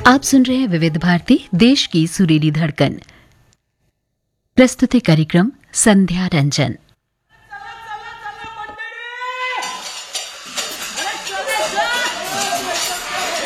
आप सुन रहे हैं विविध भारती देश की सुरीली धड़कन। प्रस्तुति कार्यक्रम संध्या रंजन।